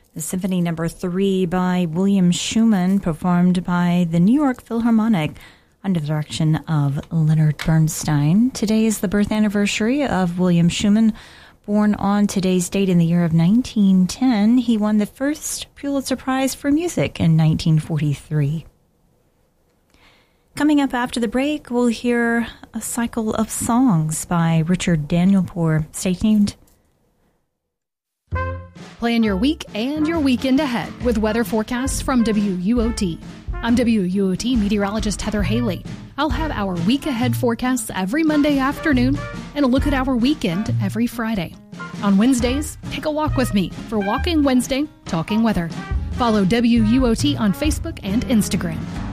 The Symphony No. 3 by William Schumann, performed by the New York Philharmonic under the direction of Leonard Bernstein. Today is the birth anniversary of William Schumann. Born on today's date in the year of 1910, he won the first Pulitzer Prize for Music in 1943. Coming up after the break, we'll hear a cycle of songs by Richard Danielpour. Stay tuned. Plan your week and your weekend ahead with weather forecasts from WUOT. I'm WUOT meteorologist Heather Haley. I'll have our week ahead forecasts every Monday afternoon and a look at our weekend every Friday. On Wednesdays, take a walk with me for Walking Wednesday, Talking Weather. Follow WUOT on Facebook and Instagram.